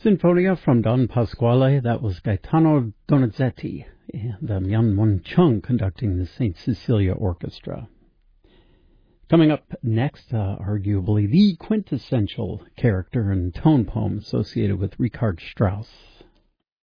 Sinfonia from Don Pasquale, that was Gaetano Donizetti, and Myung Won Chung conducting the St. Cecilia Orchestra. Coming up next, arguably the quintessential character and tone poem associated with Richard Strauss,